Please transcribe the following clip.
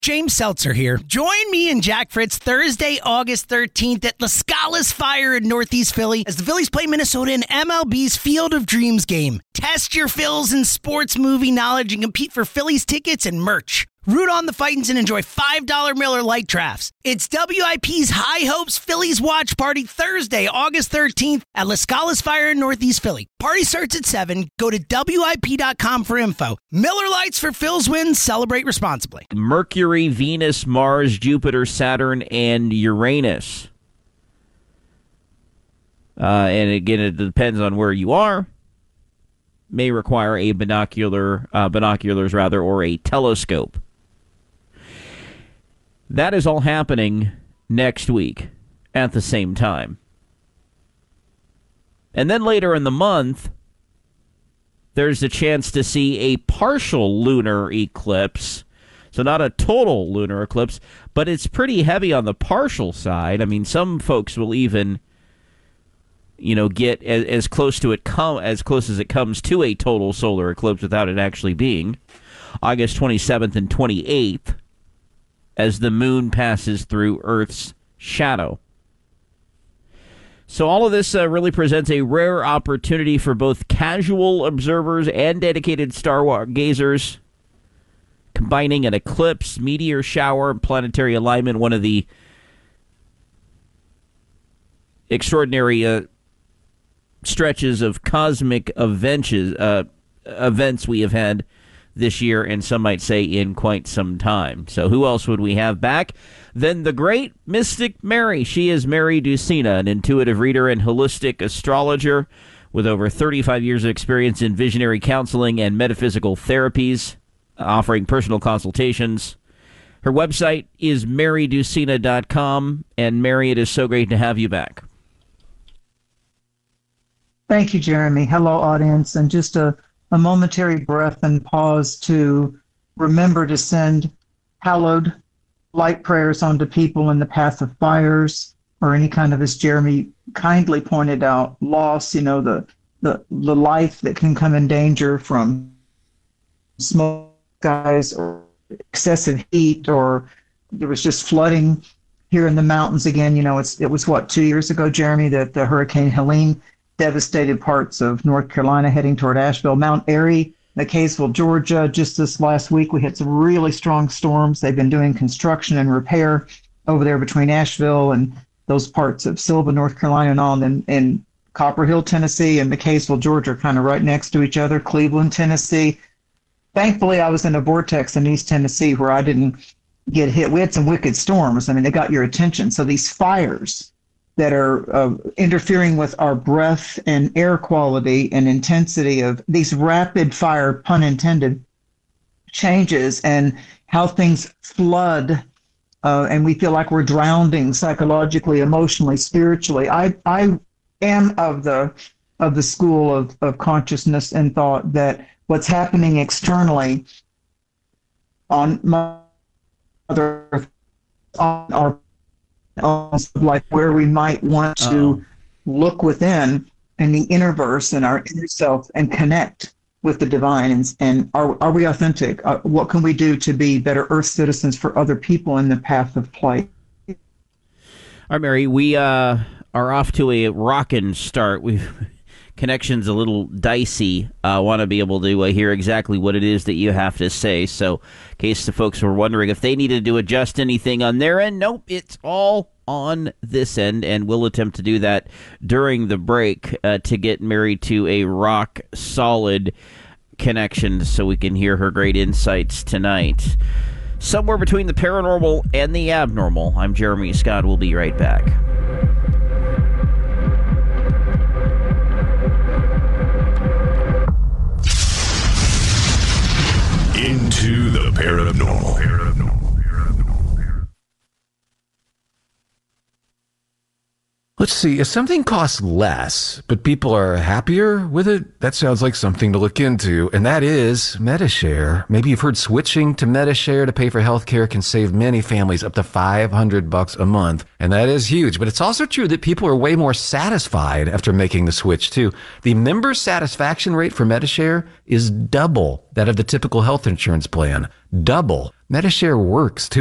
James Seltzer here. Join me and Jack Fritz Thursday, August 13th at La Scala's Fire in Northeast Philly as the Phillies play Minnesota in MLB's Field of Dreams game. Test your Phils and sports movie knowledge and compete for Phillies tickets and merch. Root on the Fightins and enjoy $5 Miller Lite drafts. It's WIP's High Hopes Phillies Watch Party Thursday, August 13th at La Scala's Fire in Northeast Philly. Party starts at 7. Go to WIP.com for info. Miller Lites for Phil's wins. Celebrate responsibly. Mercury, Venus, Mars, Jupiter, Saturn, and Uranus. And again, it depends on where you are. May require a binoculars or a telescope. That is all happening next week at the same time. And then later in the month, there's a chance to see a partial lunar eclipse. So not a total lunar eclipse, but it's pretty heavy on the partial side. I mean, some folks will even, get as close as it comes to a total solar eclipse without it actually being. August 27th and 28th, as the moon passes through Earth's shadow. So all of this really presents a rare opportunity for both casual observers and dedicated stargazers, combining an eclipse, meteor shower, and planetary alignment, one of the extraordinary stretches of cosmic events we have had this year, and some might say in quite some time. So who else would we have back than the great mystic Mary? She is Mary Ducina, an intuitive reader and holistic astrologer with over 35 years of experience in visionary counseling and metaphysical therapies, offering personal consultations. Her website is maryducina.com. And Mary, it is so great to have you back. Thank you, Jeremy. Hello, audience. And just a momentary breath and pause to remember to send hallowed light prayers onto people in the path of fires or any kind of, as Jeremy kindly pointed out, loss, the life that can come in danger from smoke, skies, or excessive heat, or there was just flooding here in the mountains again. It was 2 years ago, Jeremy, that the Hurricane Helene devastated parts of North Carolina heading toward Asheville. Mount Airy, McCaysville, Georgia. Just this last week, we had some really strong storms. They've been doing construction and repair over there between Asheville and those parts of Sylva, North Carolina, and all. And Copper Hill, Tennessee, and McCaysville, Georgia are kind of right next to each other. Cleveland, Tennessee. Thankfully, I was in a vortex in East Tennessee where I didn't get hit. We had some wicked storms. I mean, they got your attention. So these fires that are interfering with our breath and air quality and intensity of these rapid fire, pun intended, changes, and how things flood, and we feel like we're drowning psychologically, emotionally, spiritually. I am of the school of consciousness and thought that what's happening externally on Mother Earth, on our like where we might want to look within in the innerverse and our inner self and connect with the divine. And are we authentic? What can we do to be better Earth citizens for other people in the path of play? All right, Mary, we are off to a rockin' start. Connection's a little dicey. I want to be able to hear exactly what it is that you have to say. So in case the folks were wondering if they needed to adjust anything on their end, nope, it's all on this end, and we'll attempt to do that during the break to get Mary to a rock-solid connection so we can hear her great insights tonight. Somewhere between the paranormal and the abnormal, I'm Jeremy Scott. We'll be right back. Into the paranormal. Let's see, if something costs less, but people are happier with it, that sounds like something to look into, and that is Medi-Share. Maybe you've heard switching to Medi-Share to pay for healthcare can save many families up to $500 a month, and that is huge. But it's also true that people are way more satisfied after making the switch, too. The member satisfaction rate for Medi-Share is double that of the typical health insurance plan. Double. Metashare works too.